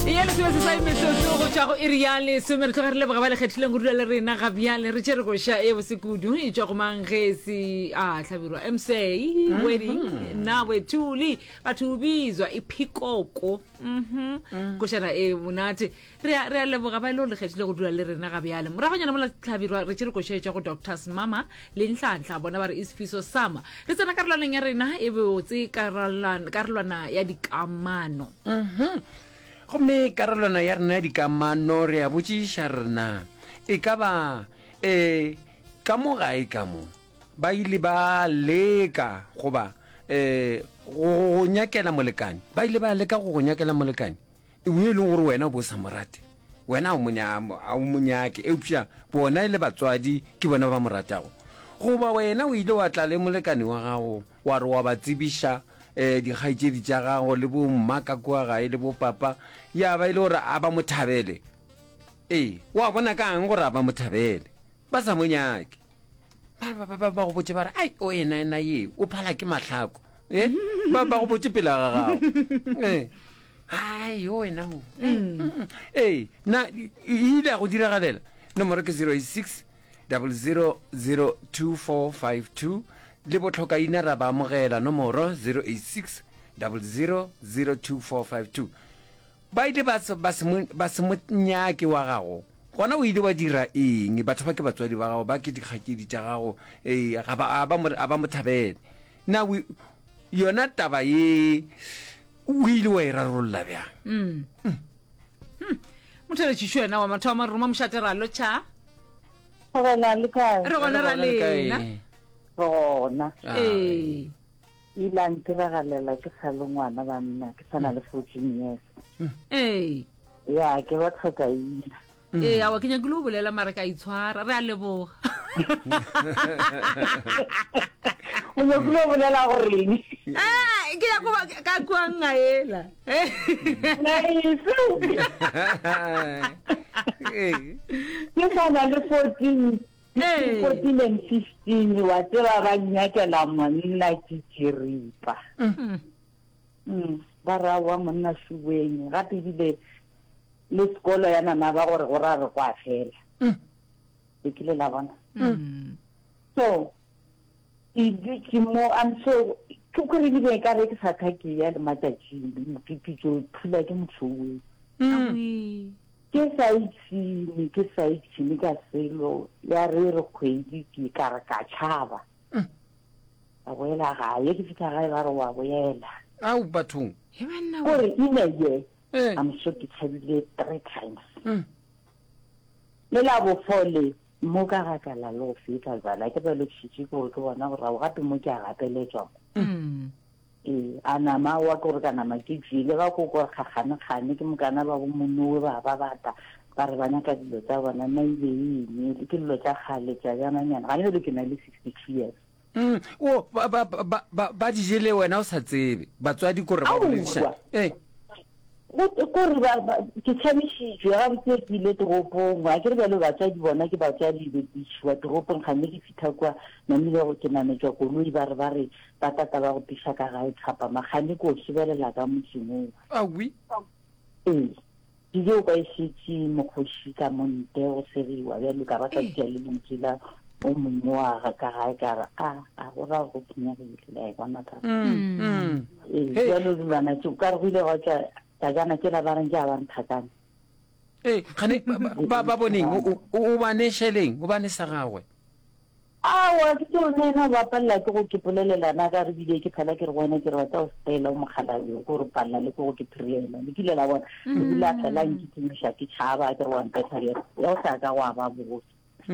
Ya le tswetse sa imetso go tšwa go iriale somere tlo ga re leboga ba le kgethileng go dula le rena ga bjale re tšere go ša e bosekudu e tšwa go mangesi a tlhabirwa msay wedding na wethuli batho bizwa iphikoko košana e monate re a leboga ba ile go le kgethile go dula le rena ga bjale moragonyana mola tlhabirwa re tšere go ša e tšwa go doctors mama le ntlhantlha bona ba re isfiso sama re tsena karolwaneng ya rena e botse karolwana ya dikamano gomme karolwana ya rena ya dikamano re a botšiša rena e ka ba ka mo gae ka mo ba ile ba leka goba go nyakela molekane ba ile ba leka go nyakela molekane e le gore wena o bo sa morate wena a o monyake eupša bona e le batswadi ke bona ba moratago goba wena o ile wa tla le molekane wa gago wa re wa ba tsebiša dikgaitsedi tša gago le bo mmaka kua gae le bo papa ya ba ile gore a ba mothabele wa bona kang gore a ba mothabele ba sa monyake ba go botse ba re ai o ena ye o phala ke mahlako ba go botse pela ga gago ai o wena o na ile go diragalela nomoro ke 086 000245 le botlhokaina ra ba amogela nomoro 086 000245 ba ile ba se monyake wa gago gona o ile wa dira eng batho ba ke batswadi ba gago ba ke dikgakedi tša gago a ba mothabele na yona taba ye o ile wa e rarolola bjang motheletšišo wena wa mathoma roma mošateralo tša re gona ra lena gona ile ntiragalela ke sa le ngwana ba nna ke sana le 14 years ya ke ba tlhokaina awa ke nyakile o bolela mare ka itshwara re a leboga o nyakile o bolela goreng ke ya ka kuang ngaela ke sana le 14 and 15 wa tseba ba nyakela monna ke jiripa ba ra wa monna shuweng gape dile le sekolo ya nana ba gore go ra re kwa fela ke kile la bona so ke mo am so ke go re di ka re ke sa thaki ya le matšatši pipi jo phula ke motho ke sa itšhine ka selo ya re kgwedi ke ka re ka tšhaba a boela gae ke fitha gae ba re wa boela au bathong gore ineye I'm sure ke tšhabile 3 times le la bofole mo ka gakala le go feta jala ke ba le tšhitše gore ke bona gorago gape mo ke a gapeletswa a nama wa gore ka nama ke jile ba ko gore kgagane ke mokana ba bo monowe ba bata ba re bana ka dilo tsa bona na ile eng ke dilo tsa gale tsa jananyana ga le ke na le 62 years ba dijele wena o sa tsebe batswadi kore ba boledisha kore ke tšhabišitšwe ga botse ke ile toropong a ke re bjalo batswadi bona ke batswadi bedišiwa toropong gane ke fitha kwa namile go ke nametswa koloi ba re ba tata ba go piša ka gae tlhapa magane ko o shebelela ka motseng dije o kaešetše mokgoši ka monte go seriwa bjalo ka ba ka tia le lentsela o mongwe wa ga ka gae ka re a go ra go kenyagile la e bona thata bjalo dilwana tse o ka re go ile ga tša tajana ke la ba reng ke a ba nthakane gane ba boneng o ba nesheleng o ba ne sa gagwe awa ke tsona ba palela ke go ke polelelana ka re bile ke phela ke re bona ke re batla o stela o mogalayo go re palela le go ke phirela le ke lela bona ke dila fela nkitimiša ke tšhaba ke re wa mpetharia ya o sa ka wa ba botse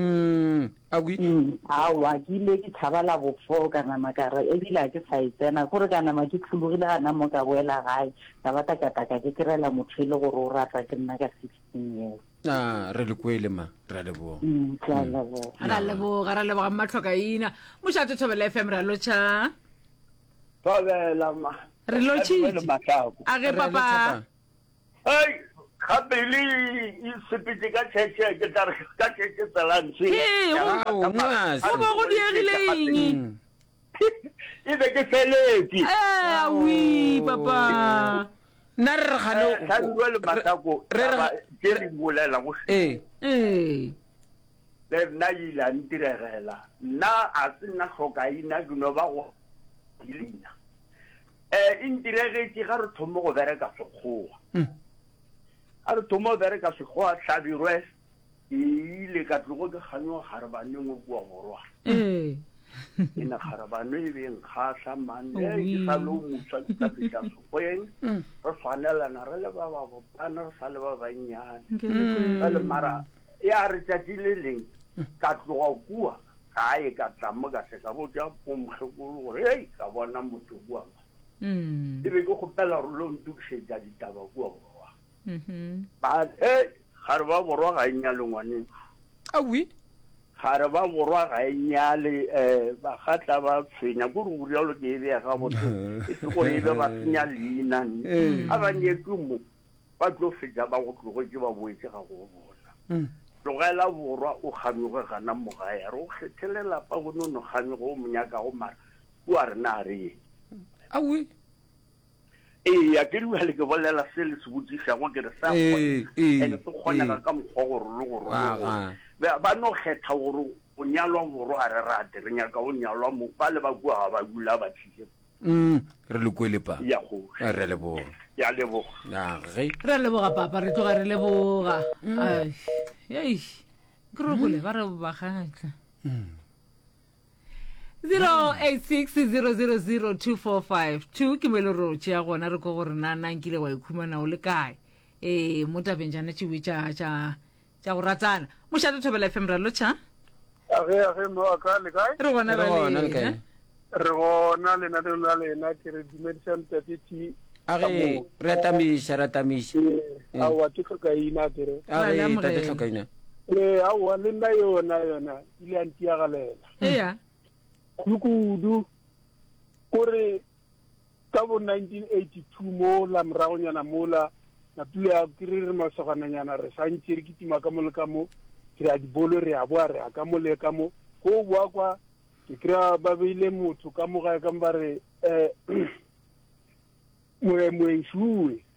awa ke ile ke tšhabala bofo ka nama ka re ebile ke sa itsena gore ka nama ke tlhologile gana mo ka boela gae ka ba takataka ke kerela motho e le gore o rata ke nna ka 16 years re le kwele ma ra leboga ra leboga mmatlhokaina mošate thobela fm ra lotšha thobela ma re lotšhitše a ge papa Kapili isipiti ka cheche ke tare ka cheche tsalansi o ba go diegile eng e be ke feletse oui papa nna re re gano tlhabirwa le Masako ke re bolela go ee le nna ile a ntiregela nna a se nna tlhokaina ke no ba go ilena intiregetse ga re thomo go bereka sekgowa a re thomo go bereka sekgowa Tlhabirwa ile ka tlogo ke kganyo Kgarabaneng o bua borwa ina Kgarabaneng e beng kgahla manne ke sa lo motsa ke tla feta sekgoeng re tshwanelana re le ba bopana re sa le ba bannyane ka le mara ya re tšatši le leng ka tloga kua gae ka tlamo ka se ka botša pomogekolo gore hei ka bona motho kuama e be ke kgopela gore lo ntukišetša ditaba kua borwa but gare ba borwa ga e nyale ngwaneng awi gare ba borwa ga e nyale bagatla ba tshwenya ko re borialo ke e bega botse e se gore e be ba tsenya leina a ba nyetse mo ba tlo fetša ba go tlogetse ba boetse ga go bona tlogela borwa o kgamioge gana mogae re o kgethelela pa go nono kgamioge o monyakago mara o a rena a re awi ee ke le ke bolela se le se botsišago ke re sa ene se kgonega ka mokgwa gore le gore ba no kgetha gore o nyalwa borwa a re rate re nyaka o nyalwa mo ba le ba kua ga ba dula ba tšhile re le kwele pa ya go re leboga ya leboga re leboga papa re tloga re leboga ei ke re bole ba re bagatla 0860002452 ke melorotše ya gona re ko gore nankile wa ikhumana o le kae mo tabeng jana tšewe tša go ratsana mošate thobela FM ra lotšha age mo ka le kae re gona re gona lena le la lena ke re dumedisang tatiti age re atamiša awa ke tlhokaina ke re age tate tlhokaina awa le nna yona ile a ntiagalela eya kudu gore ka bo 1982 mo la moragonyana mola na tule ke re masogananyana re santse re kitima ka mo le ka mo ke a dibolo re a boa re a ka mo le ka mo go boa kwa ke kry-a ba beile motho ka mo gae ka mba re moešue